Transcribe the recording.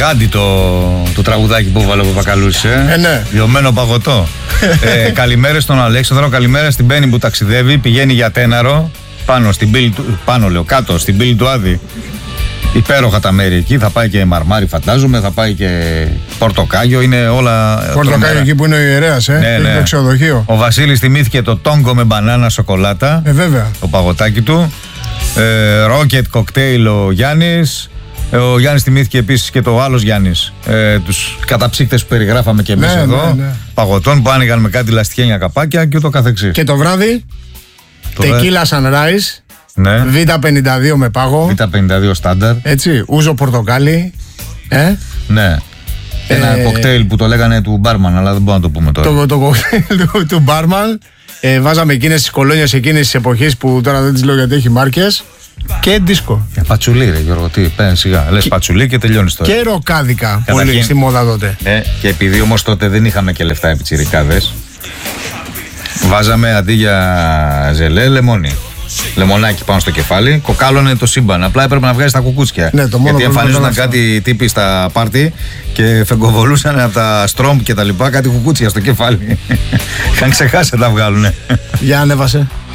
Γάντι το τραγουδάκι που έβαλε ο Παπακαλούς. Ναι. Λιωμένο παγωτό. Καλημέρα στον Αλέξανδρο, καλημέρα στην Μπέννη που ταξιδεύει. Πηγαίνει για Τέναρο. Κάτω στην πύλη του Άδη. Υπέροχα τα μέρη εκεί. Θα πάει και Μαρμάρι, φαντάζομαι. Θα πάει και Πορτοκάγιο. Είναι όλα. Πορτοκάγιο εκεί που είναι ο ιερέας, Ναι. το ξενοδοχείο. Ο Βασίλης θυμήθηκε το τόγκο με μπανάνα σοκολάτα. Βέβαια. Το παγωτάκι του. Ρόκετ κοκτέιλ ο Γιάννης. Ο Γιάννης θυμήθηκε επίσης και το άλλος Γιάννης. Τους καταψύκτες που περιγράφαμε και εμείς εδώ. Ναι. Παγωτών που άνοιγαν με κάτι λαστιχένια καπάκια και ούτω καθεξής. Και το βράδυ, Tequila Sunrise. Ναι. Β52 με πάγο. Β52 στάνταρ. Έτσι, ούζο πορτοκάλι. Ναι. Ένα κοκτέιλ που το λέγανε του μπάρμαν, αλλά δεν μπορούμε να το πούμε τώρα. Το κοκτέιλ του μπάρμαν. Βάζαμε εκείνες τις κολόνιες εκείνες τις εποχές που τώρα δεν τις λέω γιατί έχει μάρκες. Και δίσκο. Πατσουλί, ρε Γιώργο, τι παίρνει σιγά. Λες πατσουλί και τελειώνει τώρα. Και ροκάδικα. Πολύ στη μόδα τότε. Ναι, και επειδή όμως τότε δεν είχαμε και λεφτά επί τσιρικάδες, βάζαμε αντί για ζελέ λεμόνι. Λεμονάκι πάνω στο κεφάλι, κοκάλωνε το σύμπαν. Απλά έπρεπε να βγάζει τα κουκούτσια. Ναι, γιατί εμφανίζονταν κάτι τύποι στα πάρτι και φεγκοβολούσαν από τα στρόμπ και τα λοιπά κάτι κουκούτσια στο κεφάλι. Είχαν ξεχάσει να τα βγάλουνε. Για ανέβασε.